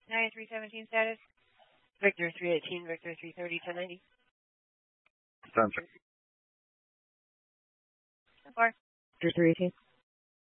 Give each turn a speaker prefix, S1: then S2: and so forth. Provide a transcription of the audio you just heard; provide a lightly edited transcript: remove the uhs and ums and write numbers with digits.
S1: Nine 317 status. Victor 318, Victor 330, 1090.
S2: Sensor.
S1: So far.
S3: Victor 318.